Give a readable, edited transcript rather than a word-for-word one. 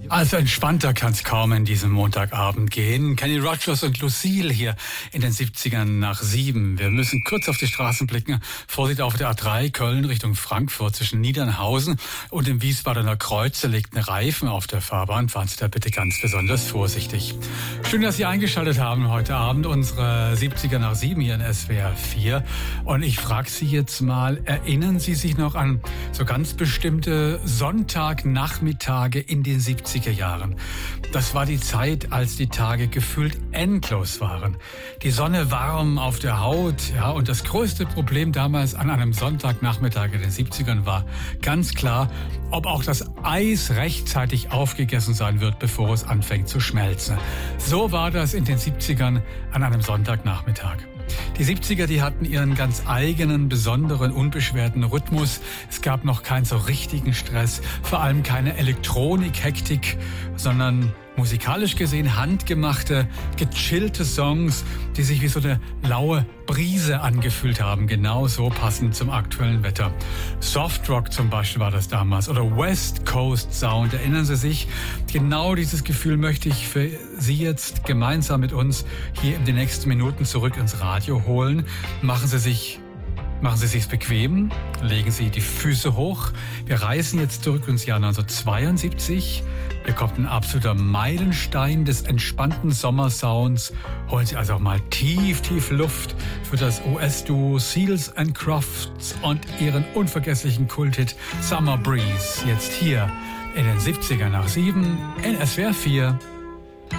Also entspannter kann es kaum in diesem Montagabend gehen. Kenny Rogers und Lucille hier in den 70ern nach 7. Wir müssen kurz auf die Straßen blicken. Vorsicht auf der A3 Köln Richtung Frankfurt zwischen Niedernhausen und dem Wiesbadener Kreuz. Da liegt ein Reifen auf der Fahrbahn. Fahren Sie da bitte ganz besonders vorsichtig. Schön, dass Sie eingeschaltet haben heute Abend. Unsere 70er nach 7 hier in SWR 4. Und ich frage Sie jetzt mal, erinnern Sie sich noch an so ganz bestimmte Sonntagnachmittage in den 70er Jahren? Das war die Zeit, als die Tage gefühlt endlos waren. Die Sonne warm auf der Haut, ja, und das größte Problem damals an einem Sonntagnachmittag in den 70ern war ganz klar, ob auch das Eis rechtzeitig aufgegessen sein wird, bevor es anfängt zu schmelzen. So war das in den 70ern an einem Sonntagnachmittag. Die 70er, die hatten ihren ganz eigenen, besonderen, unbeschwerten Rhythmus. Es gab noch keinen so richtigen Stress, vor allem keine Elektronik-Hektik, sondern musikalisch gesehen handgemachte, gechillte Songs, die sich wie so eine laue Brise angefühlt haben, genau so passend zum aktuellen Wetter. Softrock zum Beispiel war das damals oder West Coast Sound, erinnern Sie sich? Genau dieses Gefühl möchte ich für Sie jetzt gemeinsam mit uns hier in den nächsten Minuten zurück ins Radio holen. Machen Sie sich's bequem, legen Sie die Füße hoch. Wir reisen jetzt zurück ins Jahr 1972. Hier kommt ein absoluter Meilenstein des entspannten Sommersounds. Holen Sie also auch mal tief Luft für das US-Duo Seals and Crofts und ihren unvergesslichen Kulthit Summer Breeze. Jetzt hier in den 70er nach 7 in SWR 4.